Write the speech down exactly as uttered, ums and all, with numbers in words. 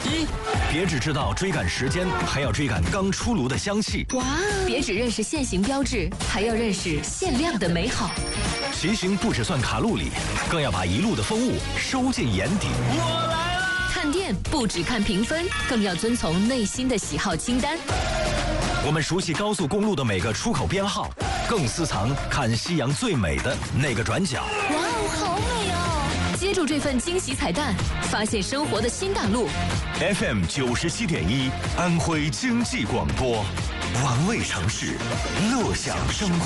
一，别只知道追赶时间，还要追赶刚出炉的香气。 哇！别只认识现行标志，还要认识限量的美好。 骑行不只算卡路里，更要把一路的风物收进眼底。 我来了！ 看店不只看评分，更要遵从内心的喜好清单。 我们熟悉高速公路的每个出口编号，更私藏看夕阳最美的那个转角。 哇哦，好美哦！接住这份惊喜彩蛋，发现生活的新大陆。 F M 九十七点一，安徽经济广播，玩味城市，乐享生活。